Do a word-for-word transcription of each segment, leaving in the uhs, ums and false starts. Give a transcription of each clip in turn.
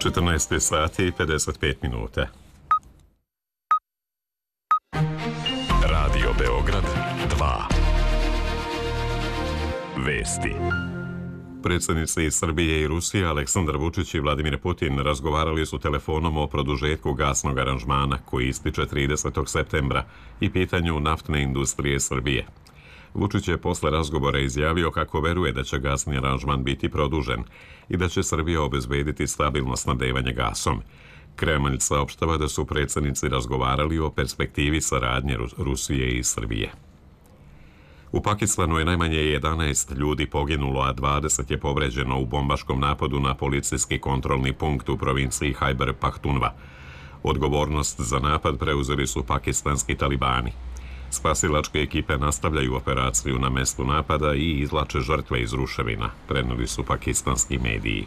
četrnaest sati i pedeset pet minuta. Radio Beograd dva. Vesti. Predsjednici Srbije i Rusije Aleksandar Vučić i Vladimir Putin razgovarali su telefonom o produžetku gasnog aranžmana koji ističe tridesetog septembra i pitanju naftne industrije Srbije. Vučić je posle razgovora izjavio kako veruje da će gasni aranžman biti produžen i da će Srbija obezbediti stabilno snabdevanje gasom. Kremlj saopštava da su predsjednici razgovarali o perspektivi saradnje Rusije i Srbije. U Pakistanu je najmanje jedanaest ljudi poginulo, a dvadeset je povređeno u bombaškom napadu na policijski kontrolni punkt u provinciji Hajber Pahtunva. Odgovornost za napad preuzeli su pakistanski talibani. Spasilačke ekipe nastavljaju operaciju na mestu napada i izvlače žrtve iz ruševina, preneli su pakistanski mediji.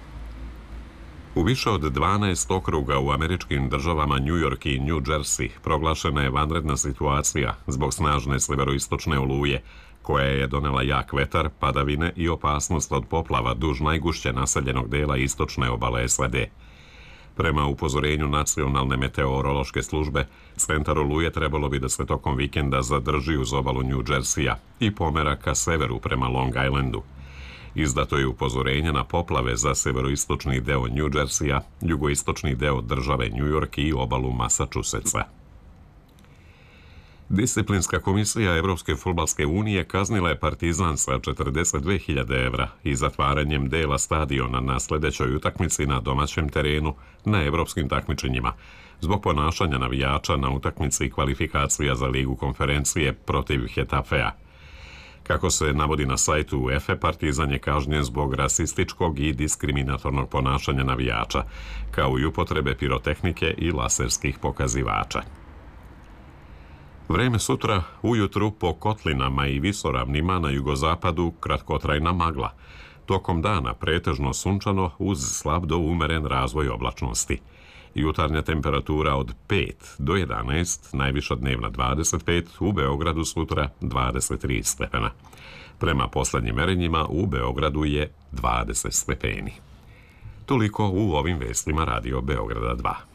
U više od dvanaest okruga u američkim državama New York i New Jersey proglašena je vanredna situacija zbog snažne severoistočne oluje, koja je donela jak vetar, padavine i opasnost od poplava duž najgušće naseljenog dela istočne obale S A D. Prema upozorenju Nacionalne meteorološke službe, centar oluje trebalo bi da se tokom vikenda zadrži uz obalu New Jerseya i pomera ka severu prema Long Islandu. Izdato je upozorenje na poplave za severoistočni deo New Jerseya, jugoistočni deo države New York i obalu Massachusettsa. Disciplinska komisija Evropske fudbalske unije kaznila je Partizan sa četrdeset dve hiljade evra i zatvaranjem dela stadiona na sledećoj utakmici na domaćem terenu na evropskim takmičenjima zbog ponašanja navijača na utakmici kvalifikacija za Ligu konferencije protiv Hetafea. Kako se navodi na sajtu UEFA, Partizan je kažnjen zbog rasističkog i diskriminatornog ponašanja navijača, kao i upotrebe pirotehnike i laserskih pokazivača. Vreme sutra, ujutru po kotlinama i visoravnima na jugozapadu kratkotrajna magla. Tokom dana pretežno sunčano uz slab do umeren razvoj oblačnosti. Jutarnja temperatura od pet do jedanaest, najviša dnevna dvadeset pet, u Beogradu sutra dvadeset tri stepena. Prema poslednjim merenjima u Beogradu je dvadeset stepeni. Toliko u ovim vestima Radio Beograda dva.